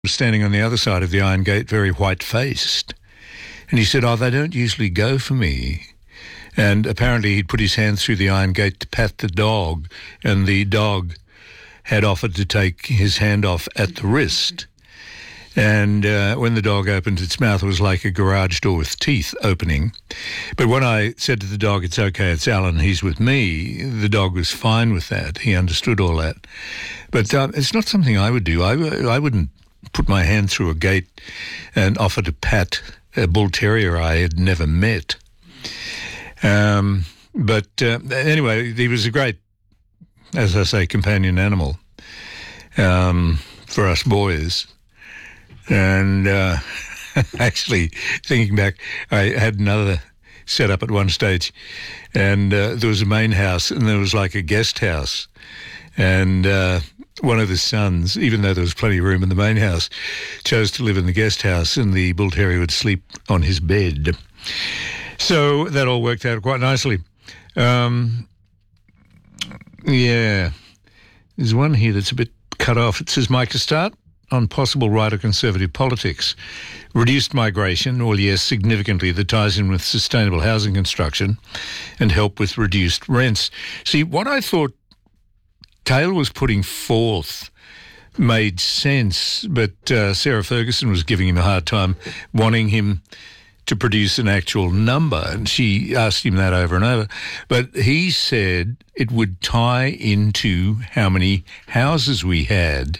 was standing on the other side of the iron gate, very white-faced. And he said, they don't usually go for me. And apparently he'd put his hand through the iron gate to pat the dog, and the dog had offered to take his hand off at the wrist. And when the dog opened its mouth, it was like a garage door with teeth opening. But when I said to the dog, it's okay, it's Alan, he's with me, the dog was fine with that. He understood all that. But it's not something I would do. I wouldn't put my hand through a gate and offer to pat a bull terrier I had never met. But anyway, he was a great, as I say, companion animal for us boys. And actually, thinking back, I had another set up at one stage, and there was a main house, and there was like a guest house. And one of the sons, even though there was plenty of room in the main house, chose to live in the guest house, and the bull terrier would sleep on his bed. So that all worked out quite nicely. Yeah. There's one here that's a bit cut off. It says, Mike, to start on possible right or conservative politics. Reduced migration, well, yes, significantly, that ties in with sustainable housing construction and help with reduced rents. See, what I thought Taylor was putting forth made sense, but Sarah Ferguson was giving him a hard time, wanting him to produce an actual number, and she asked him that over and over. But he said it would tie into how many houses we had.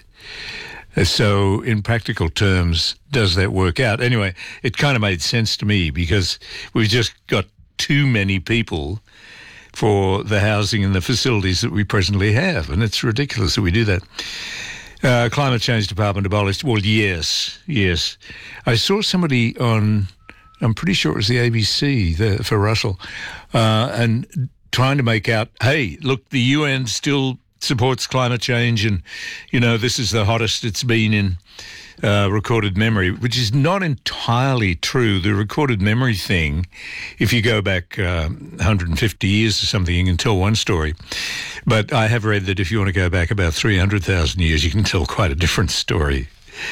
So in practical terms, does that work out? Anyway, it kind of made sense to me because we've just got too many people for the housing and the facilities that we presently have, and it's ridiculous that we do that. Climate Change Department abolished. Well, yes. I saw somebody on, I'm pretty sure it was the ABC for Russell, and trying to make out, hey, look, the UN still supports climate change, and, this is the hottest it's been in recorded memory, which is not entirely true. The recorded memory thing, if you go back 150 years or something, you can tell one story. But I have read that if you want to go back about 300,000 years, you can tell quite a different story.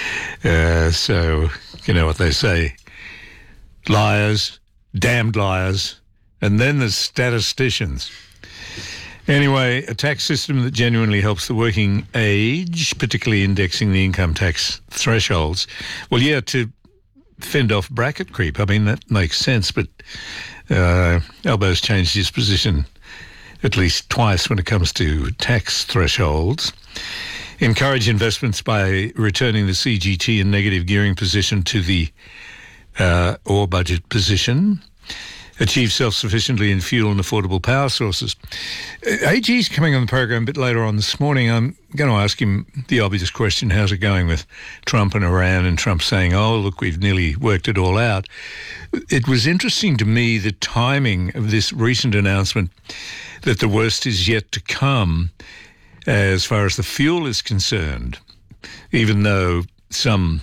So, you know what they say. Liars, damned liars, and then there's statisticians. Anyway, a tax system that genuinely helps the working age, particularly indexing the income tax thresholds. Well, yeah, to fend off bracket creep. I mean, that makes sense, but Albo's changed his position at least twice when it comes to tax thresholds. Encourage investments by returning the CGT and negative gearing position to the or budget position. Achieve self-sufficiently in fuel and affordable power sources. AG's coming on the program a bit later on this morning. I'm going to ask him the obvious question, how's it going with Trump and Iran, and Trump saying, look, we've nearly worked it all out. It was interesting to me, the timing of this recent announcement that the worst is yet to come as far as the fuel is concerned, even though some,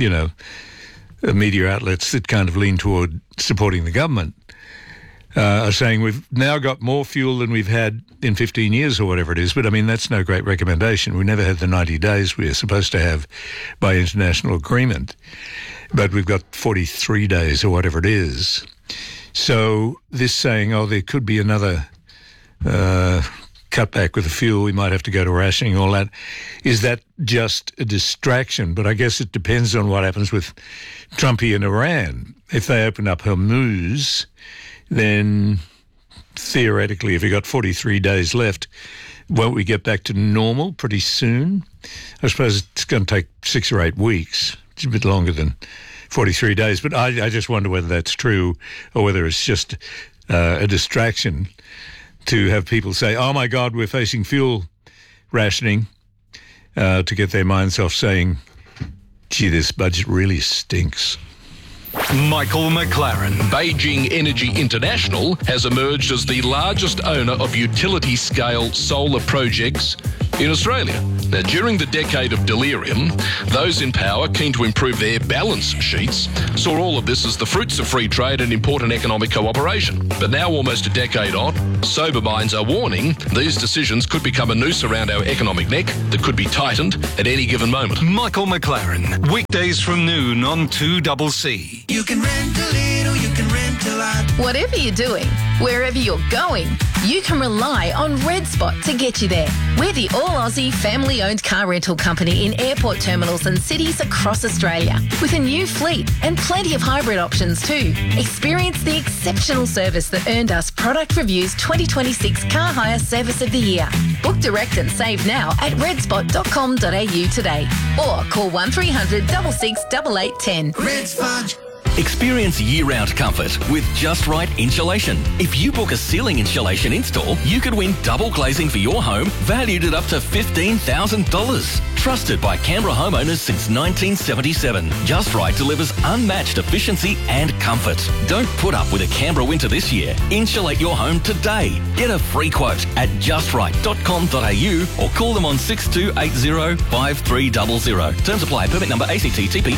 media outlets that kind of lean toward supporting the government are saying we've now got more fuel than we've had in 15 years or whatever it is. But, I mean, that's no great recommendation. We never had the 90 days we're supposed to have by international agreement. But we've got 43 days or whatever it is. So this saying, there could be another cutback with the fuel, we might have to go to rationing, all that, is that just a distraction? But I guess it depends on what happens with Trumpy and Iran. If they open up Hormuz, then theoretically, if we've got 43 days left, won't we get back to normal pretty soon? I suppose it's going to take 6 or 8 weeks. It's a bit longer than 43 days. But I just wonder whether that's true or whether it's just a distraction to have people say, oh, my God, we're facing fuel rationing, to get their minds off saying, gee, this budget really stinks. Michael McLaren. Beijing Energy International has emerged as the largest owner of utility-scale solar projects in Australia. Now, during the decade of delirium, those in power keen to improve their balance sheets saw all of this as the fruits of free trade and important economic cooperation. But now, almost a decade on, sober minds are warning these decisions could become a noose around our economic neck that could be tightened at any given moment. Michael McLaren, weekdays from noon on 2CC. You can rent a little, you can rent a lot. Whatever you're doing, wherever you're going, you can rely on Red Spot to get you there. We're the all-Aussie family-owned car rental company in airport terminals and cities across Australia, with a new fleet and plenty of hybrid options too. Experience the exceptional service that earned us Product Review's 2026 Car Hire Service of the Year. Book direct and save now at redspot.com.au today, or call 1300 66 8810. Red Spot. Experience year-round comfort with Just Right Insulation. If you book a ceiling insulation install, you could win double glazing for your home, valued at up to $15,000. Trusted by Canberra homeowners since 1977. Just Right delivers unmatched efficiency and comfort. Don't put up with a Canberra winter this year. Insulate your home today. Get a free quote at justright.com.au or call them on 6280 5300. Terms apply. Permit number ACTTP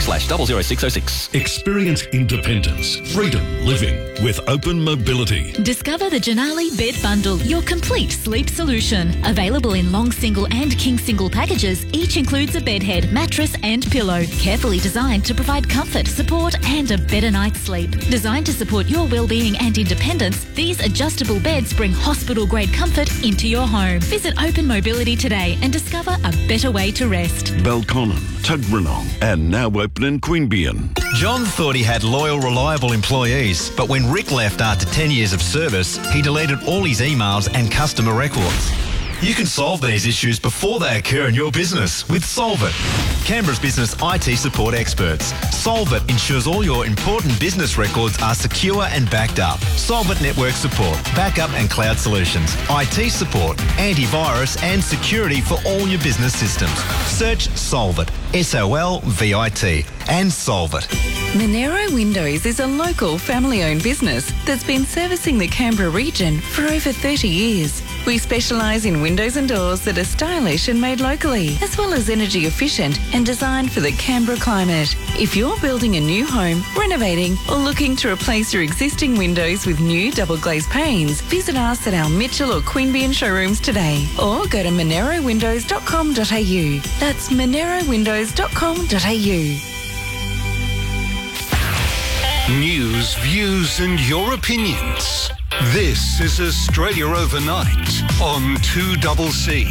26/00606. Experience independence, freedom living with Open Mobility. Discover the Janali Bed Bundle, your complete sleep solution. Available in long single and king single packages, each includes a bed head, mattress and pillow. Carefully designed to provide comfort, support and a better night's sleep. Designed to support your well-being and independence, these adjustable beds bring hospital-grade comfort into your home. Visit Open Mobility today and discover a better way to rest. Belconnen, Tuggeranong and now open in Queanbeyan. John thought he had loyal, reliable employees, but when Rick left after 10 years of service, he deleted all his emails and customer records. You can solve these issues before they occur in your business with Solvit, Canberra's business IT support experts. Solvit ensures all your important business records are secure and backed up. Solvit network support, backup and cloud solutions, IT support, antivirus and security for all your business systems. Search Solvit, SOLVIT, and Solvit. Monero Windows is a local family-owned business that's been servicing the Canberra region for over 30 years. We specialise in windows and doors that are stylish and made locally, as well as energy efficient and designed for the Canberra climate. If you're building a new home, renovating or looking to replace your existing windows with new double glazed panes, visit us at our Mitchell or Queanbeyan showrooms today, or go to monerowindows.com.au. That's monerowindows.com.au. News, views and your opinions. This is Australia Overnight on 2CC.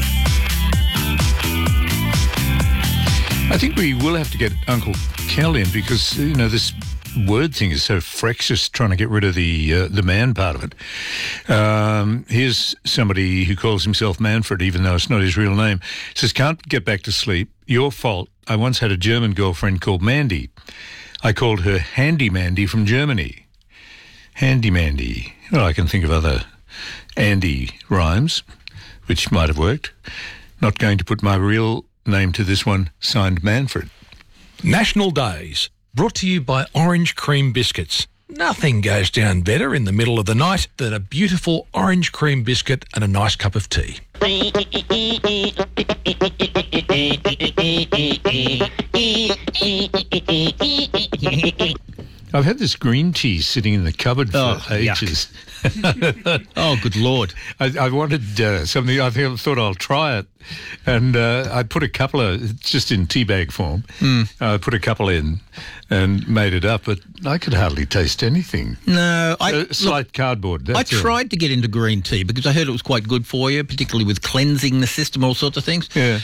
I think we will have to get Uncle Kel in because, you know, this word thing is so fractious, trying to get rid of the man part of it. Here's somebody who calls himself Manfred, even though it's not his real name. Says, can't get back to sleep. Your fault. I once had a German girlfriend called Mandy. I called her Handy Mandy from Germany. Handy Mandy. Well, I can think of other Andy rhymes, which might have worked. Not going to put my real name to this one, signed Manfred. National Days, brought to you by Orange Cream Biscuits. Nothing goes down better in the middle of the night than a beautiful orange cream biscuit and a nice cup of tea. I've had this green tea sitting in the cupboard for ages. Oh, good Lord. I wanted something. I thought I'll try it. And I put a couple of, just in tea bag form, I put a couple in and made it up, but I could hardly taste anything. No. Slight cardboard. I tried to get into green tea because I heard it was quite good for you, particularly with cleansing the system, all sorts of things. Yeah.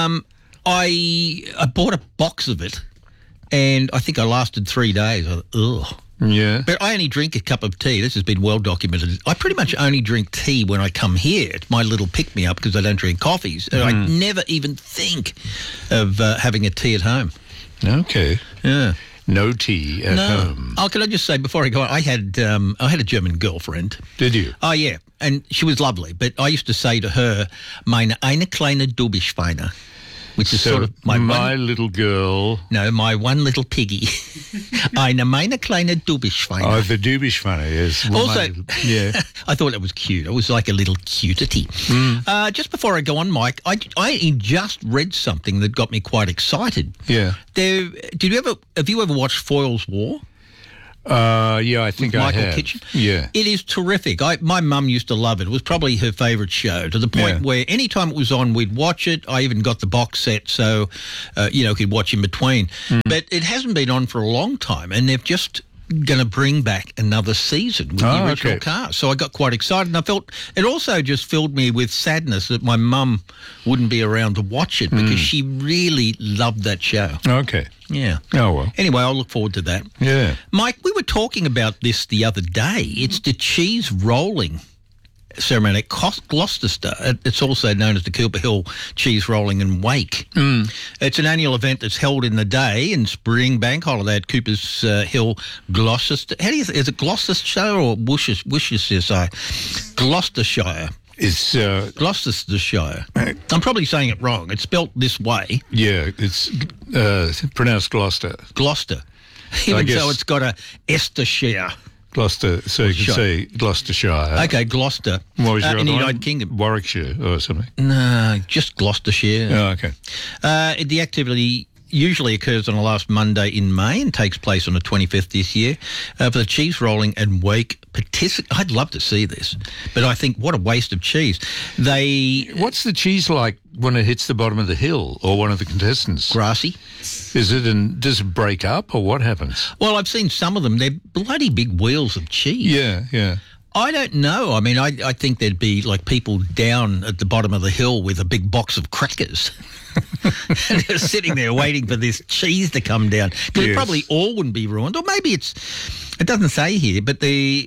I bought a box of it, and I think I lasted 3 days. Ugh. Yeah. But I only drink a cup of tea. This has been well documented. I pretty much only drink tea when I come here. It's my little pick-me-up because I don't drink coffees. I never even think of having a tea at home. Okay. Yeah. No tea at home. Oh, can I just say, before I go on, I had a German girlfriend. Did you? Oh, yeah. And she was lovely. But I used to say to her, meine eine kleine Dubischweine. which is So sort of my little girl. No, my one little piggy. Eine meine kleine Dubischweine. Oh, the Dubischweine, yes. Well, Also, yeah. I thought it was cute. It was like a little cutity. Just before I go on, Mike, I just read something that got me quite excited. Yeah. Have you ever watched Foyle's War? Yeah, I think I Michael have. Kitchen? Yeah. It is terrific. My mum used to love it. It was probably her favourite show, to the point where any time it was on, we'd watch it. I even got the box set so, could watch in between. But it hasn't been on for a long time, and they've just going to bring back another season with the original cast. So I got quite excited, and I felt it also just filled me with sadness that my mum wouldn't be around to watch it because she really loved that show. Okay. Yeah. Oh, well. Anyway, I'll look forward to that. Yeah. Mike, we were talking about this the other day. It's the cheese rolling ceremony at Gloucester. It's also known as the Cooper Hill Cheese Rolling and Wake. It's an annual event that's held in the day in spring bank holiday at Cooper's Hill, Gloucester. How do you say? Is it Gloucestershire or Worcestershire? Gloucestershire. It's Gloucestershire. I'm probably saying it wrong. It's spelt this way. Yeah, it's pronounced Gloucester. Gloucester. Even so, it's got a Estershire. Gloucester, so you can say Gloucestershire. Okay, Gloucester. What was your in the other United one? Kingdom. Warwickshire or something? No, just Gloucestershire. Oh, okay. The activity usually occurs on the last Monday in May and takes place on the 25th this year. For the cheese rolling and wake I'd love to see this, but I think what a waste of cheese. What's the cheese like when it hits the bottom of the hill, or one of the contestants? Grassy. Is it, and does it break up, or what happens? Well, I've seen some of them. They're bloody big wheels of cheese. Yeah, yeah. I don't know. I mean, I think there'd be like people down at the bottom of the hill with a big box of crackers. And they're sitting there waiting for this cheese to come down. Because it probably all wouldn't be ruined. Or maybe it doesn't say here, but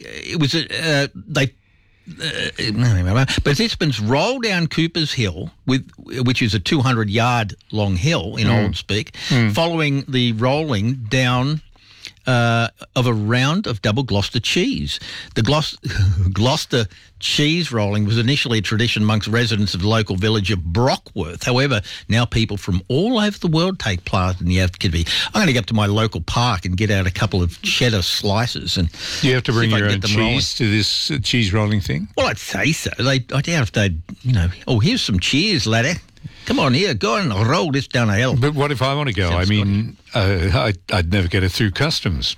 participants roll down Cooper's Hill, which is a 200-yard long hill in old speak, following the rolling down of a round of double Gloucester cheese. The Gloucester cheese rolling was initially a tradition amongst residents of the local village of Brockworth. However, now people from all over the world take part in the activity. I'm going to go up to my local park and get out a couple of cheddar slices. And do you have to bring your own cheese to this cheese rolling thing? Well, I'd say so. I doubt if they'd, here's some cheese, laddie. Come on here, go and roll this down a hill. But what if I want to go? I mean, I'd never get it through customs.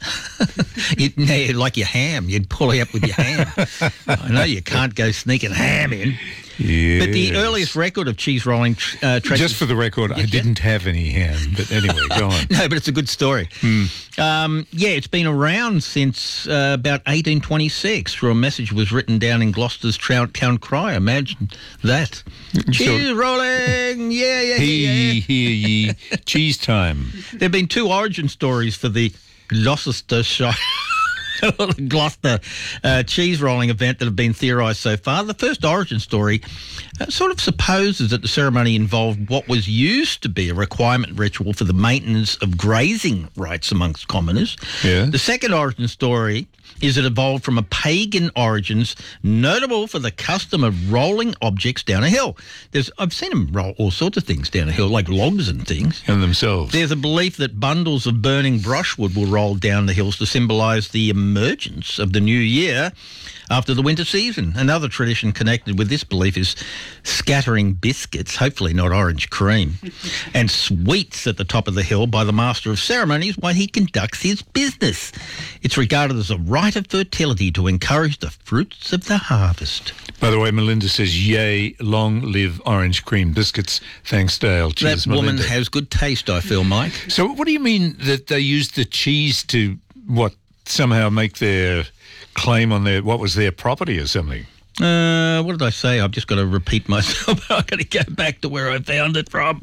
Like your ham, you'd pull it up with your ham. I know you can't go sneaking ham in. Yes. But the earliest record of cheese rolling just for the record, I didn't have any ham. But anyway, go on. No, but it's a good story. It's been around since about 1826. Through a message was written down in Gloucester's town cry. Imagine that. Cheese rolling, yeah. Hear ye, cheese time. There have been two origin stories for the Gloucestershire Gloucester cheese rolling event that have been theorised so far. The first origin story sort of supposes that the ceremony involved what was used to be a requirement ritual for the maintenance of grazing rights amongst commoners. Yeah. The second origin story is it evolved from a pagan origins, notable for the custom of rolling objects down a hill. I've seen them roll all sorts of things down a hill, like logs and things. And themselves. There's a belief that bundles of burning brushwood will roll down the hills to symbolise the emergence of the new year after the winter season. Another tradition connected with this belief is scattering biscuits, hopefully not orange cream, and sweets at the top of the hill by the master of ceremonies while he conducts his business. It's regarded as a rite of fertility to encourage the fruits of the harvest. By the way, Melinda says, yay, long live orange cream biscuits. Thanks, Dale. Cheers, that woman Melinda. has good taste, I feel, Mike. So what do you mean that they used the cheese to, somehow make their claim on what was their property or something? What did I say? I've just got to repeat myself. I've got to go back to where I found it from.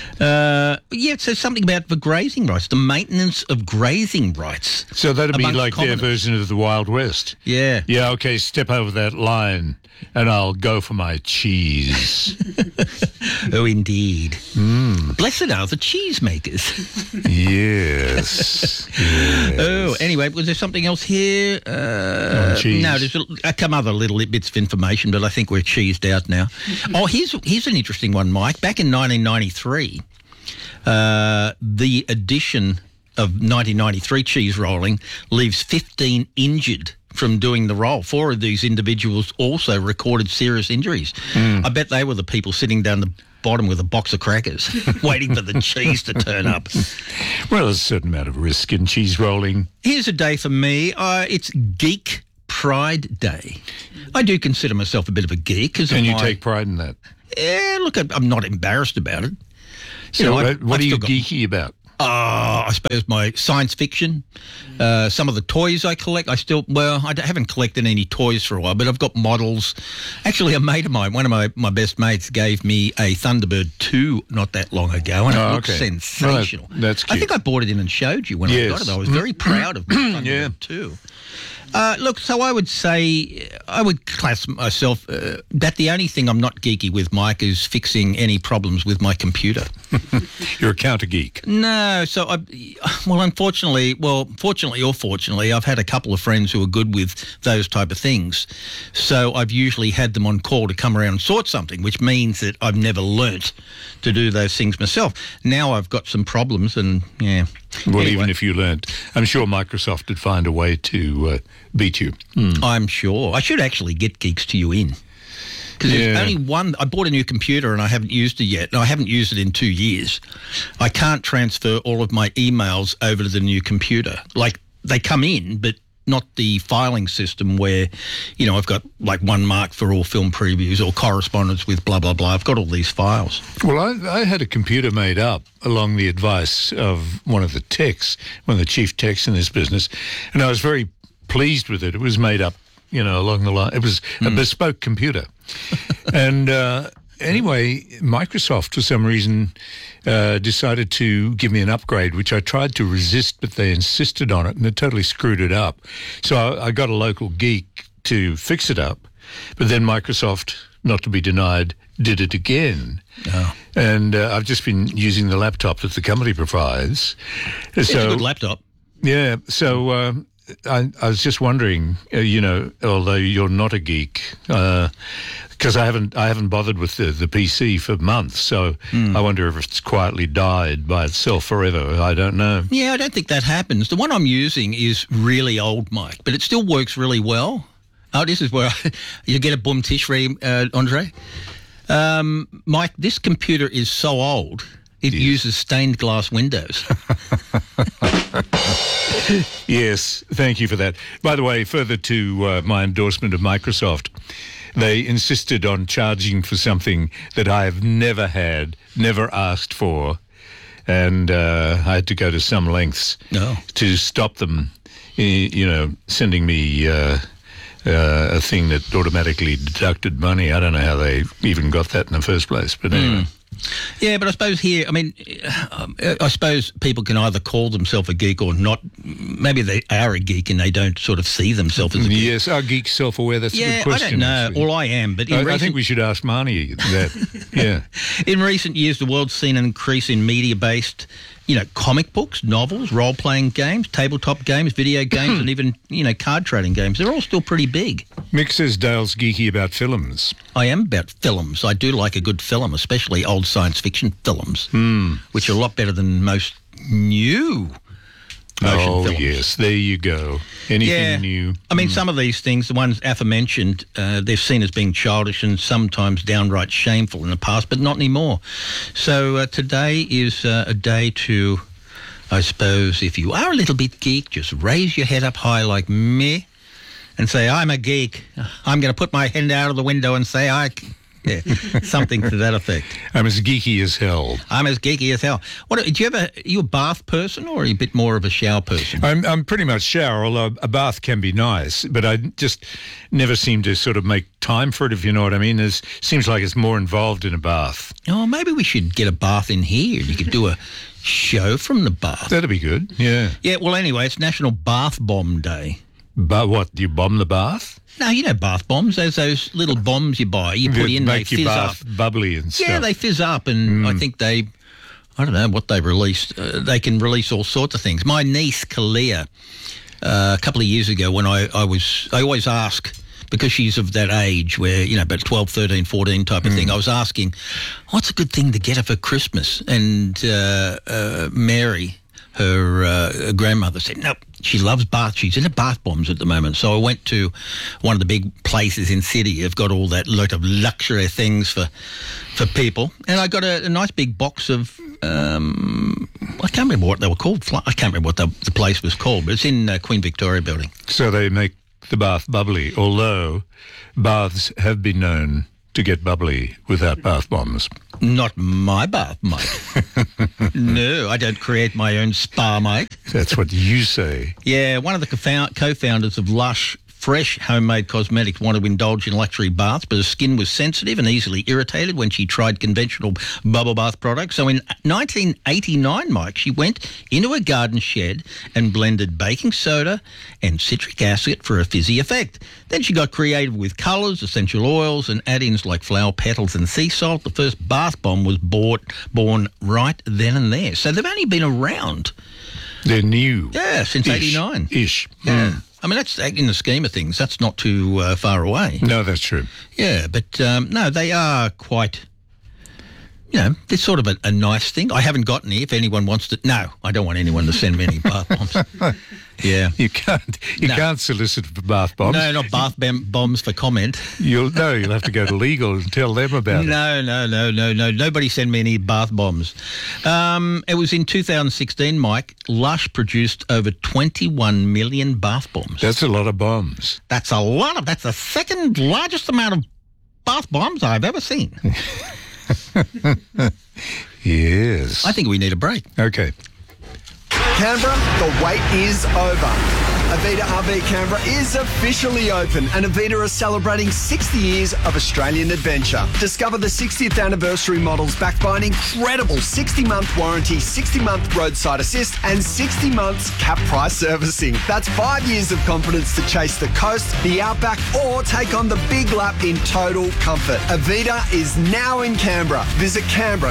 It says something about the grazing rights, the maintenance of grazing rights. So that'd be like commoners. their version of the Wild West. Yeah. Yeah, okay, step over that line and I'll go for my cheese. Oh, indeed. Blessed are the cheesemakers. Yes. Oh, anyway, was there something else here? cheese. No, there's some other little bits information, but I think we're cheesed out now. Oh, here's an interesting one, Mike. Back in 1993, the edition of 1993 cheese rolling leaves 15 injured from doing the roll. 4 of these individuals also recorded serious injuries. I bet they were the people sitting down the bottom with a box of crackers waiting for the cheese to turn up. Well, there's a certain amount of risk in cheese rolling. Here's a day for me. It's Geek Pride Day. I do consider myself a bit of a geek. And you take pride in that? Yeah, look, I'm not embarrassed about it. So what are you geeky about? I suppose my science fiction, some of the toys I collect. I haven't collected any toys for a while, but I've got models. Actually, a mate of mine, one of my best mates, gave me a Thunderbird 2 not that long ago, and it looks sensational. Well, that's cute. I think I bought it in and showed you when I got it. I was very proud of my Thunderbird 2. Look, so I would say, I would class myself that the only thing I'm not geeky with, Mike, is fixing any problems with my computer. You're a counter geek. No, so fortunately or fortunately, I've had a couple of friends who are good with those type of things. So I've usually had them on call to come around and sort something, which means that I've never learnt to do those things myself. Now I've got some problems and, yeah. Well, anyway. Even if you learnt, I'm sure Microsoft would find a way to beat you. I'm sure. I should actually get Geeks to You in. Because there's only one. I bought a new computer and I haven't used it yet. No, I haven't used it in 2 years. I can't transfer all of my emails over to the new computer. Like, they come in, but not the filing system where, I've got like one mark for all film previews or correspondence with blah, blah, blah. I've got all these files. Well, I had a computer made up along the advice of one of the chief techs in this business, and I was very pleased with it. It was made up, along the line. It was a bespoke computer. And anyway, Microsoft, for some reason, decided to give me an upgrade, which I tried to resist, but they insisted on it, and it totally screwed it up. So I got a local geek to fix it up, but then Microsoft, not to be denied, did it again. Oh. And I've just been using the laptop that the company provides. It's a good laptop. Yeah, so I was just wondering, although you're not a geek, because I haven't bothered with the PC for months, so I wonder if it's quietly died by itself forever. I don't know. Yeah, I don't think that happens. The one I'm using is really old, Mike, but it still works really well. Oh, this is where you get a boom tish ready, Andre. Mike, this computer is so old, it uses stained glass windows. Yes, thank you for that. By the way, further to my endorsement of Microsoft, they insisted on charging for something that I have never asked for, and I had to go to some lengths to stop them, sending me a thing that automatically deducted money. I don't know how they even got that in the first place, but anyway. Yeah, but I suppose here, I suppose people can either call themselves a geek or not. Maybe they are a geek and they don't sort of see themselves as a geek. Yes, are geeks self-aware? That's a good question. I don't know. Actually. Well, I am, but I think we should ask Marnie that. Yeah. In recent years, the world's seen an increase in media-based, comic books, novels, role-playing games, tabletop games, video games, and even, card trading games. They're all still pretty big. Mick says Dale's geeky about films. I am about films. I do like a good film, especially old science fiction films, which are a lot better than most new motion films. Yes, there you go. Anything new. I mean, some of these things, the ones aforementioned, they're seen as being childish and sometimes downright shameful in the past, but not anymore. So today is a day to, I suppose, if you are a little bit geek, just raise your head up high like me and say, I'm a geek. I'm going to put my head out of the window and say, something to that effect. I'm as geeky as hell. I'm as geeky as hell. Are you a bath person or are you a bit more of a shower person? I'm pretty much shower, although a bath can be nice, but I just never seem to sort of make time for it, if you know what I mean. It seems like it's more involved in a bath. Oh, maybe we should get a bath in here. You could do a show from the bath. That'd be good, yeah. Yeah, well, anyway, it's National Bath Bomb Day. But what, do you bomb the bath? No, bath bombs. There's those little bombs you buy. You put in, they fizz up. Bubbly and stuff. Yeah, they fizz up, and I think I don't know what they released. They can release all sorts of things. My niece, Kalia, a couple of years ago when I always ask, because she's of that age where, about 12, 13, 14 type of thing. I was asking, what's a good thing to get her for Christmas? And Mary, her grandmother, said, no, she loves bath. She's into bath bombs at the moment. So I went to one of the big places in City. They've got all that lot of luxury things for people. And I got a nice big box of, I can't remember what they were called. I can't remember what the place was called, but it's in Queen Victoria Building. So they make the bath bubbly, although baths have been known to get bubbly without bath bombs. Not my bath, mate. No, I don't create my own spa, mate. That's what you say. Yeah, one of the co-founders of Lush Fresh Homemade Cosmetics wanted to indulge in luxury baths, but her skin was sensitive and easily irritated when she tried conventional bubble bath products. So in 1989, Mike, she went into a garden shed and blended baking soda and citric acid for a fizzy effect. Then she got creative with colours, essential oils and add-ins like flower petals and sea salt. The first bath bomb was born right then and there. So they've only been around. They're new. Yeah, since 89. Ish. Yeah. I mean, that's in the scheme of things, that's not too far away. No, that's true. Yeah, but no, they are quite, they're sort of a nice thing. I haven't got any. If anyone wants to, no, I don't want anyone to send me any bath bombs. Yeah, you can't solicit for bath bombs. No, not bath bombs for comment. You'll have to go to legal and tell them about it. No. Nobody send me any bath bombs. It was in 2016, Mike. Lush produced over 21 million bath bombs. That's a lot of bombs. That's the second largest amount of bath bombs I've ever seen. Yes. I think we need a break. Okay. Canberra, the wait is over. Avita RV Canberra is officially open, and Avita are celebrating 60 years of Australian adventure. Discover the 60th anniversary models backed by an incredible 60-month warranty, 60-month roadside assist, and 60 months cap price servicing. That's 5 years of confidence to chase the coast, the outback, or take on the big lap in total comfort. Avita is now in Canberra. Visit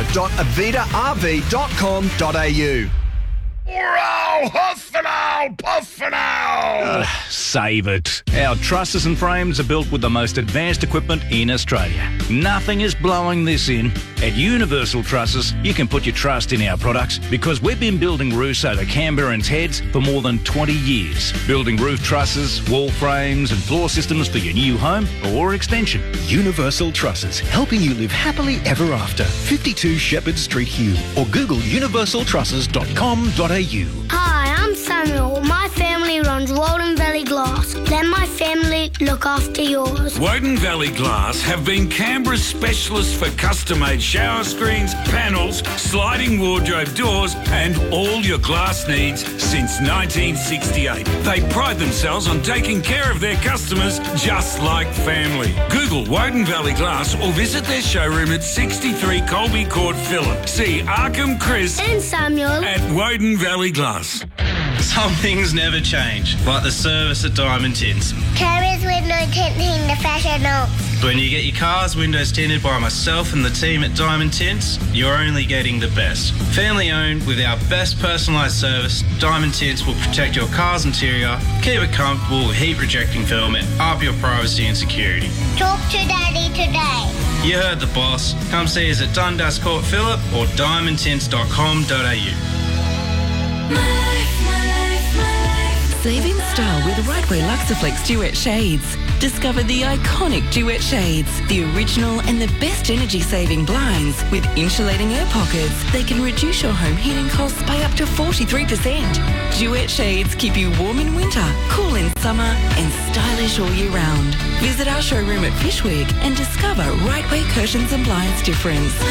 canberra.avitarv.com.au. Wow, huff and owl, puff and owl. Save it. Our trusses and frames are built with the most advanced equipment in Australia. Nothing is blowing this in. At Universal Trusses, you can put your trust in our products because we've been building roofs over Canberrans' heads for more than 20 years. Building roof trusses, wall frames and floor systems for your new home or extension. Universal Trusses, helping you live happily ever after. 52 Shepherd Street, Hugh, or Google universaltrusses.com.au. Hi, I'm Samuel. My family runs Walden Valley Glass. Let my family look after yours. Woden Valley Glass have been Canberra's specialists for custom-made shower screens, panels, sliding wardrobe doors and all your glass needs since 1968. They pride themselves on taking care of their customers just like family. Google Woden Valley Glass or visit their showroom at 63 Colby Court, Phillip. See Arkham, Chris and Samuel at Woden Valley Glass. Some things never change, like the service at Diamond Tints. Canberra's window tinting professionals. When you get your car's windows tinted by myself and the team at Diamond Tints, you're only getting the best. Family owned with our best personalised service, Diamond Tints will protect your car's interior, keep it comfortable with heat rejecting film and up your privacy and security. Talk to Daddy today. You heard the boss. Come see us at Dundas Court, Phillip or diamondtints.com.au. Save in style with Rightway Luxaflex Duet Shades. Discover the iconic Duet Shades, the original and the best energy-saving blinds with insulating air pockets. They can reduce your home heating costs by up to 43%. Duet Shades keep you warm in winter, cool in summer and stylish all year round. Visit our showroom at Fishwick and discover Rightway Curtains and Blinds difference.